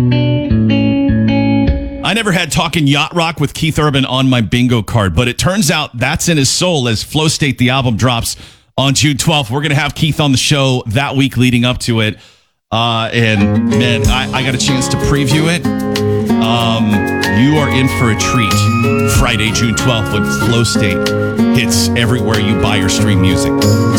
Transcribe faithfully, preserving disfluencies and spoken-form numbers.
I never had Talking Yacht Rock with Keith Urban on my bingo card, but it turns out that's in his soul as Flow State, the album, drops on June twelfth. We're going to have Keith on the show that week leading up to it. Uh, and, man, I, I got a chance to preview it. Um, you are in for a treat Friday, June twelfth, when Flow State hits everywhere you buy or stream music.